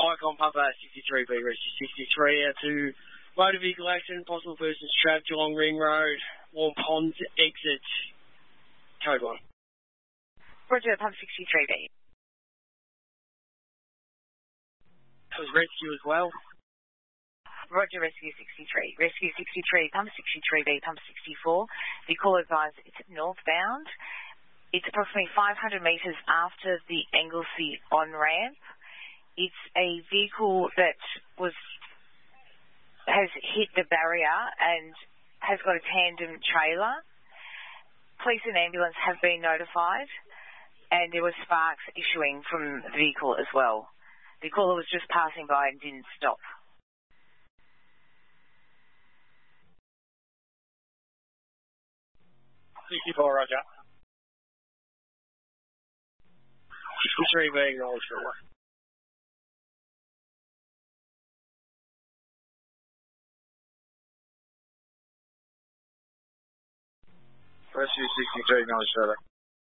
Icon Papa 63B Rescue 63 out to motor vehicle accident, possible persons trapped along Ring Road, Warm Ponds exit. Code 1. Roger, Pump 63B. That was rescue as well. Roger, Rescue 63. Rescue 63, Pump 63B, Pump 64. The call advised it's northbound. It's approximately 500 metres after the Anglesey on-ramp. It's a vehicle that has hit the barrier and has got a tandem trailer. Police and ambulance have been notified, and there were sparks issuing from the vehicle as well. The caller was just passing by and didn't stop. 64, Roger. 63 being acknowledged for one. Rescue 63 acknowledged further.